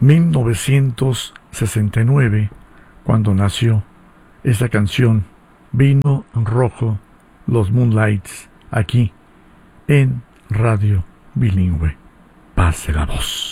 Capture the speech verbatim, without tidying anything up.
mil novecientos sesenta y nueve, cuando nació esa canción, Vino Rojo, los Moonlights, aquí en Radio Bilingüe. Pase la voz.